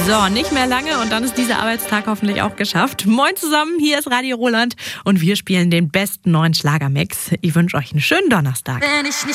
So, nicht mehr lange und dann ist dieser Arbeitstag hoffentlich auch geschafft. Moin zusammen, hier ist Radio Roland und wir spielen den besten neuen Schlagermix. Ich wünsche euch einen schönen Donnerstag. Wenn ich nicht